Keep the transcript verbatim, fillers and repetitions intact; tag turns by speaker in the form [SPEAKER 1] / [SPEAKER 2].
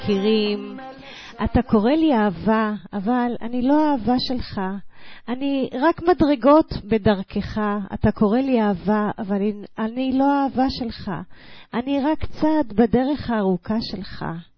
[SPEAKER 1] מכירים. אתה קורא לי אהבה, אבל אני לא האהבה שלך. אני רק מדרגות בדרכך. אתה קורא לי אהבה, אבל אני לא האהבה שלך. אני רק צעד בדרך הארוכה שלך.